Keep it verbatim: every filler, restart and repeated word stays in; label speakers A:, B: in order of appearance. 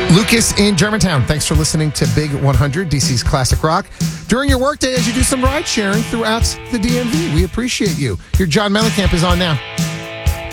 A: Lucas in Germantown, thanks for listening to Big one hundred, D C's classic rock. During your workday as you do some ride sharing throughout the D M V, we appreciate you. Your John Mellencamp is on now.